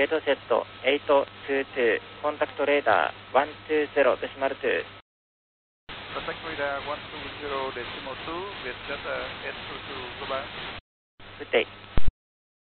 レードセット822、コンタクトレーダー120デシマル2。 Contact radar 120.2 with Delta S22, goodbye. Good day.